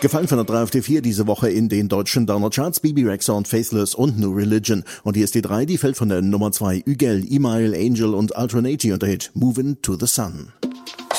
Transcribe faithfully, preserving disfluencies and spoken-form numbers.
Gefallen von der drei auf die vier diese Woche in den deutschen Downer-Charts, Bebe Rexha und Faithless und New Religion. Und hier ist die drei, die fällt von der Nummer zwei, Ügel, Email, Angel und Alternati und der Hit Movin' to the Sun.